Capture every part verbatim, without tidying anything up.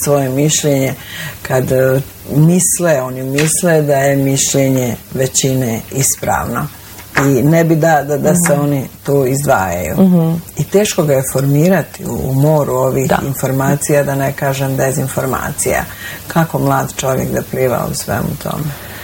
svoje mišljenje kad misle, oni misle da je mišljenje većine ispravno. I ne bi da, da, da se oni tu izdvajaju. Mm-hmm. I teško ga je formirati u, u moru ovih da. informacija, da ne kažem dezinformacija. Kako mlad čovjek da pliva u svemu tome?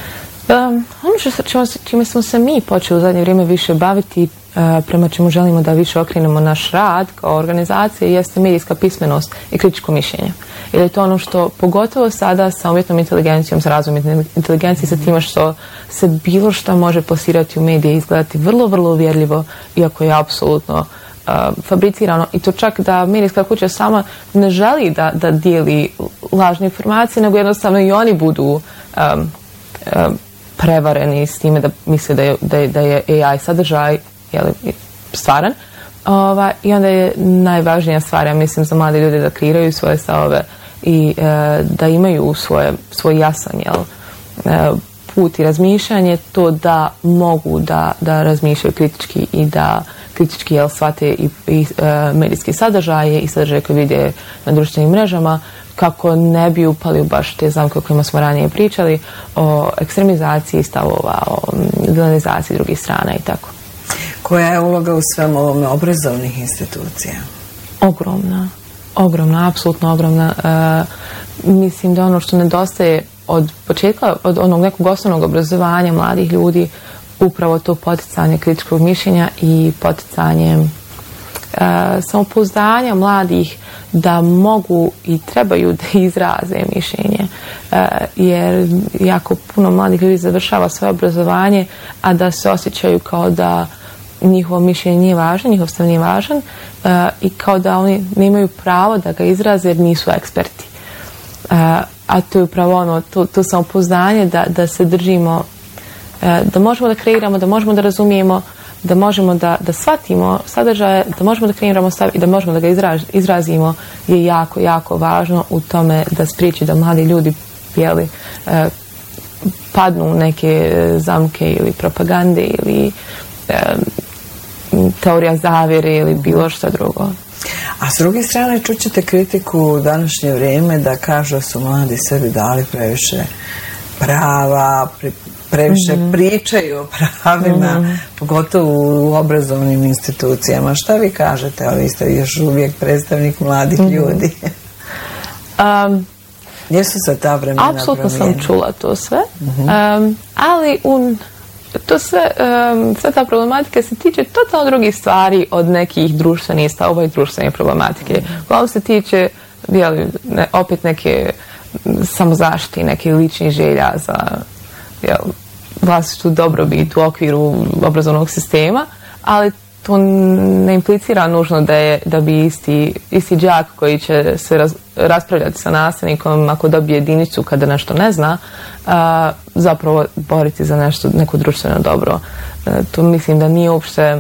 Um, ono što, čime, čime smo se mi počeli u zadnje vrijeme više baviti, uh, prema čemu želimo da više okrenemo naš rad kao organizacije, jeste medijska pismenost i kritičko mišljenje. Jer je to ono što, pogotovo sada sa umjetnom inteligencijom, sa razvojem inteligencije, sa time što se bilo što može plasirati u medije i izgledati vrlo, vrlo uvjerljivo, iako je apsolutno uh, fabricirano. I to čak da medijska kuća sama ne želi da, da dijeli lažne informacije, nego jednostavno i oni budu um, um, prevareni s time da misle da je, da je, da je A I sadržaj jeli, stvaran. Ova, I onda je najvažnija stvar, ja mislim, za mlade ljude da kreiraju svoje stavove i e, da imaju svoje, svoj jasan jel, e, put i razmišljanje, to da mogu da, da razmišljaju kritički i da kritički jel, shvate i, i e, medijski sadržaje i sadržaje koje vide na društvenim mrežama, kako ne bi upali u baš te zamke o kojima smo ranije pričali, o ekstremizaciji stavova, o vilanizaciji drugih strana i tako. Koja je uloga u svemu ovome obrazovnih institucija? Ogromna. Ogromna, apsolutno ogromna. E, mislim da ono što nedostaje od početka, od onog nekog osnovnog obrazovanja mladih ljudi, upravo to poticanje kritičkog mišljenja i poticanje e, samopouzdanja mladih da mogu i trebaju da izraze mišljenje. E, jer jako puno mladih ljudi završava svoje obrazovanje, a da se osjećaju kao da njihovo mišljenje nije važno, njihov stav nije važan uh, i kao da oni nemaju pravo da ga izraze jer nisu eksperti. Uh, a to je upravo ono, to, to samopouzdanje da, da se držimo, uh, da možemo da kreiramo, da možemo da razumijemo, da možemo da, da shvatimo sadržaje, da možemo da kreiramo stav i da možemo da ga izraz, izrazimo je jako, jako važno u tome da spriječi da mladi ljudi jeli, uh, padnu u neke zamke ili propagande ili uh, teorija zavjere ili bilo što drugo. A s druge strane čućete kritiku u današnje vrijeme da kažu da su mladi sebi dali previše prava, previše mm-hmm. pričaju o pravima, mm-hmm. pogotovo u obrazovnim institucijama. Šta vi kažete? A vi ste još uvijek predstavnik mladih mm-hmm. ljudi. um, Jesu se ta vremena apsolutno promijenila? Sam čula to sve, mm-hmm. um, ali un to sve, um, sve ta problematika se tiče totalno drugih stvari od nekih društvenih stavova i društvene problematike. Uglavnom se tiče jeli, ne, opet neke samozaštite, neke ličnih želja za jel, vlastitu dobrobit u okviru obrazovnog sistema, ali to ne implicira nužno da, je, da bi isti, isti đak koji će se raz, raspravljati sa nastavnikom ako dobije jedinicu kada nešto ne zna, a, zapravo boriti za nešto, neko društveno dobro. A, to mislim da nije uopšte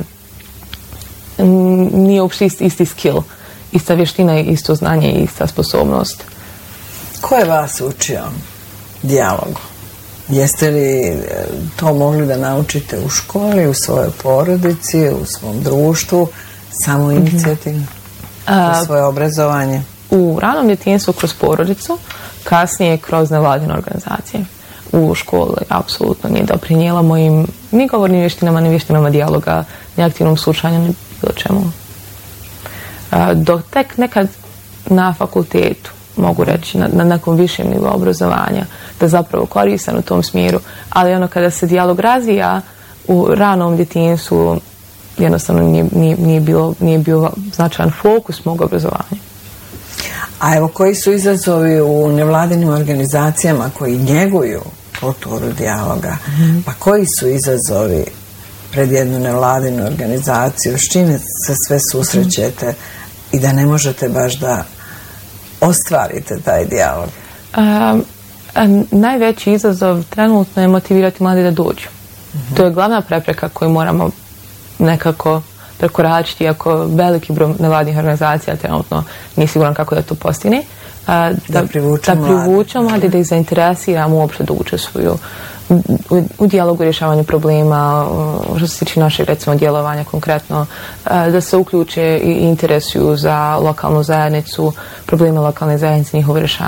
nije uopšte isti, isti skill, ista vještina, isto znanje i ista sposobnost. Ko je vas učio dijalogu? Jeste li to mogli da naučite u školi, u svojoj porodici, u svom društvu, samo inicijativno, mm-hmm. svoje obrazovanje? U ranom djetinjstvu kroz porodicu, kasnije kroz nevladine organizacije. U školi apsolutno nije doprinijela mojim ni govornim vještinama, ni vještinama dijaloga, ni aktivnom slušanju, ni bilo čemu. Dok tek nekad na fakultetu, mogu reći, na, na nekom višem nivou obrazovanja, da zapravo koristan u tom smjeru, ali ono kada se dijalog razvija u ranom djetinjstvu, jednostavno nije, nije, nije, bilo, nije bio značajan fokus mog obrazovanja. A evo, koji su izazovi u nevladinim organizacijama koji njeguju kulturu dijaloga? Mm-hmm. Pa koji su izazovi pred jednu nevladinu organizaciju? S čime se sve susrećete mm-hmm. i da ne možete baš da ostvarite taj dijalog? Um, najveći izazov trenutno je motivirati mlade da dođu. Mm-hmm. To je glavna prepreka koju moramo nekako prekoračiti, iako veliki broj nevladnih organizacija trenutno nije siguran kako da to postigne. Uh, da, da privučemo da privučemo mlade, da ih zainteresiramo uopšte da učestvuju u, u, u dijalogu, rješavanju problema, uh, što se tiče našeg recimo djelovanja konkretno, uh, da se uključe i interesuju za lokalnu zajednicu, probleme lokalne zajednice, njihovo rješavanje.